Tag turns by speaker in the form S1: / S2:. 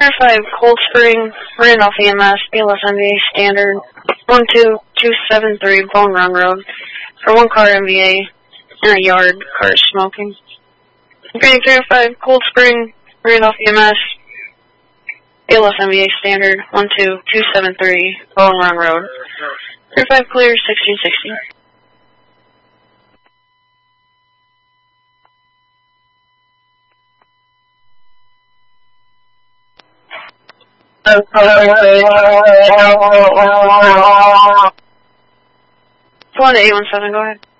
S1: 5, Cold Spring, Randolph EMS, BLS MVA Standard, 12273 Bone Run Road, for 1 car MVA, in a yard, car smoking. Grading 305, Cold Spring, Randolph EMS, BLS MVA Standard, 12273 Bone Run Road, 35 clear, 1660. Go on to 817, go ahead.